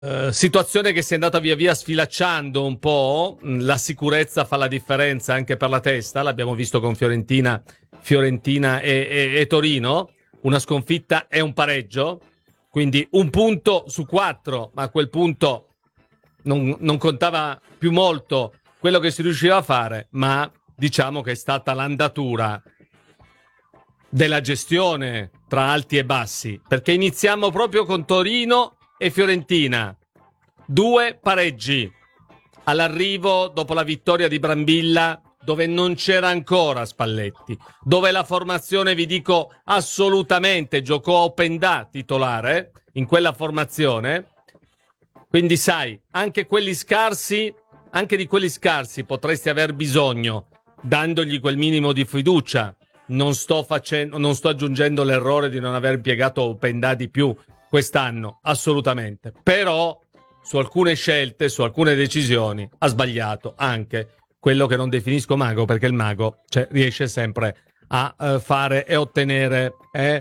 Situazione che si è andata via via sfilacciando un po'. La sicurezza fa la differenza anche per la testa, l'abbiamo visto con Fiorentina e Torino. Una sconfitta e un pareggio, quindi un punto su 4, ma a quel punto non contava più molto quello che si riusciva a fare, ma diciamo che è stata l'andatura della gestione tra alti e bassi, perché iniziamo proprio con Torino e Fiorentina, 2 pareggi all'arrivo dopo la vittoria di Brambilla, dove non c'era ancora Spalletti, dove la formazione, vi dico assolutamente, giocò Openda titolare in quella formazione. Quindi sai, anche di quelli scarsi potresti aver bisogno, dandogli quel minimo di fiducia. Non sto aggiungendo l'errore di non aver impiegato Openda di più quest'anno, assolutamente. Però su alcune scelte, su alcune decisioni ha sbagliato anche quello che non definisco mago, perché il mago riesce sempre a fare e ottenere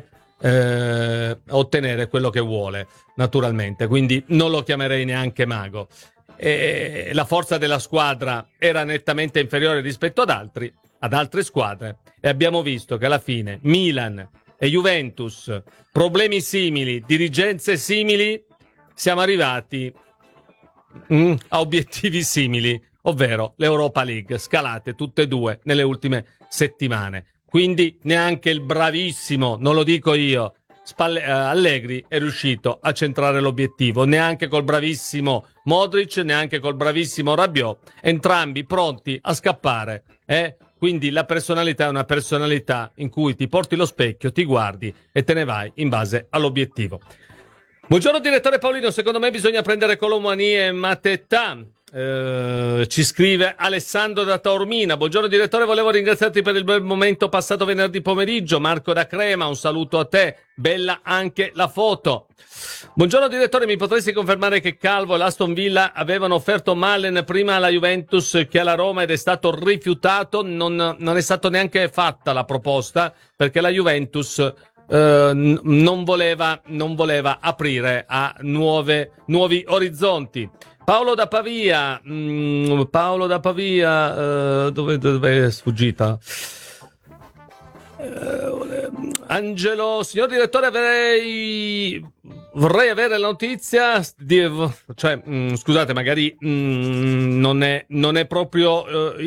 quello che vuole, naturalmente. Quindi non lo chiamerei neanche mago. La forza della squadra era nettamente inferiore rispetto ad altre squadre, e abbiamo visto che alla fine Milan e Juventus, problemi simili, dirigenze simili, siamo arrivati a obiettivi simili, ovvero l'Europa League, scalate tutte e due nelle ultime settimane. Quindi neanche il bravissimo, non lo dico io, Allegri è riuscito a centrare l'obiettivo, neanche col bravissimo Modric, neanche col bravissimo Rabiot, entrambi pronti a scappare. Quindi la personalità è una personalità in cui ti porti lo specchio, ti guardi e te ne vai in base all'obiettivo. Buongiorno direttore Paolino, secondo me bisogna prendere Colomani e Mateta. Ci scrive Alessandro da Taormina. Buongiorno direttore, volevo ringraziarti per il bel momento passato venerdì pomeriggio. Marco da Crema, un saluto a te, bella anche la foto. Buongiorno direttore, mi potresti confermare che Calvo e l'Aston Villa avevano offerto Malen prima alla Juventus che alla Roma ed è stato rifiutato? Non è stato neanche fatta la proposta, perché la Juventus non voleva aprire a nuovi orizzonti. Paolo da Pavia, dove è sfuggita? Angelo, signor direttore, vorrei avere la notizia scusate, magari non è proprio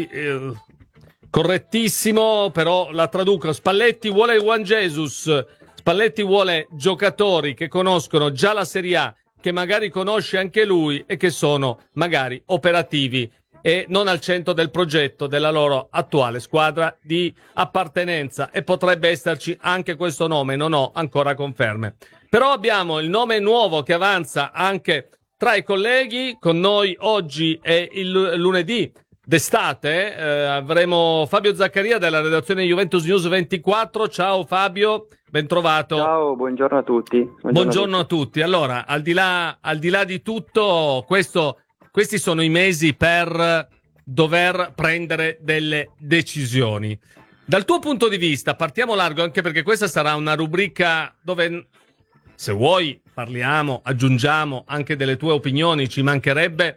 correttissimo, però la traduco. Spalletti vuole Juan Jesus, Spalletti vuole giocatori che conoscono già la Serie A, che magari conosce anche lui e che sono magari operativi e non al centro del progetto della loro attuale squadra di appartenenza, e potrebbe esserci anche questo nome, non ho ancora conferme. Però abbiamo il nome nuovo che avanza anche tra i colleghi. Con noi oggi è il lunedì d'estate, avremo Fabio Zaccaria della redazione Juventus News 24. Ciao Fabio, ben trovato. Ciao, buongiorno a tutti. Buongiorno a tutti. Allora, al di là di tutto, questi sono i mesi per dover prendere delle decisioni. Dal tuo punto di vista, partiamo largo, anche perché questa sarà una rubrica dove, se vuoi, parliamo, aggiungiamo anche delle tue opinioni, ci mancherebbe,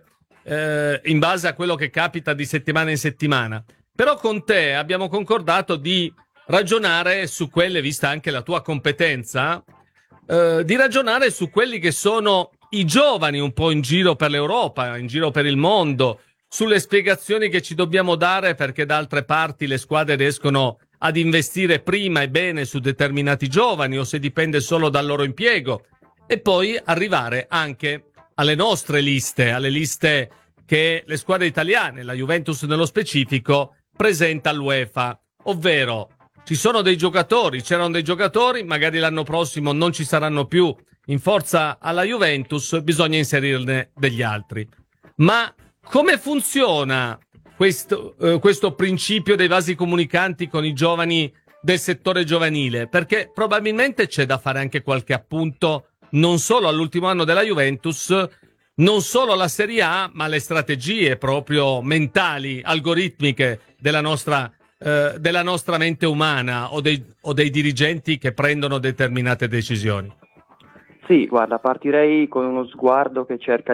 in base a quello che capita di settimana in settimana. Però con te abbiamo concordato di ragionare su quelle, vista anche la tua competenza, di ragionare su quelli che sono i giovani un po' in giro per l'Europa, in giro per il mondo, sulle spiegazioni che ci dobbiamo dare perché da altre parti le squadre riescono ad investire prima e bene su determinati giovani, o se dipende solo dal loro impiego, e poi arrivare anche alle nostre liste, alle liste che le squadre italiane, la Juventus nello specifico, presenta all'UEFA, ovvero ci sono dei giocatori, c'erano dei giocatori, magari l'anno prossimo non ci saranno più in forza alla Juventus, bisogna inserirne degli altri. Ma come funziona questo principio dei vasi comunicanti con i giovani del settore giovanile? Perché probabilmente c'è da fare anche qualche appunto, non solo all'ultimo anno della Juventus, non solo alla Serie A, ma alle strategie proprio mentali, algoritmiche della nostra mente umana, o dei dirigenti che prendono determinate decisioni. Sì, guarda, partirei con uno sguardo che cerca